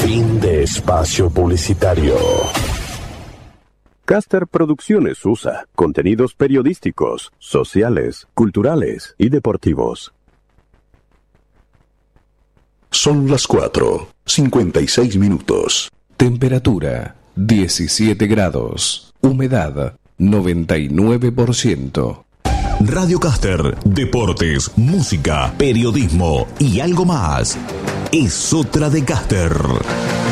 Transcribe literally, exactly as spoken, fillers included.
Fin de espacio publicitario. Caster Producciones U S A. Contenidos periodísticos, sociales, culturales y deportivos. Son las cuatro, cincuenta y seis minutos. Temperatura diecisiete grados. Humedad noventa y nueve por ciento. Radio Caster, deportes, música, periodismo y algo más. Es otra de Caster.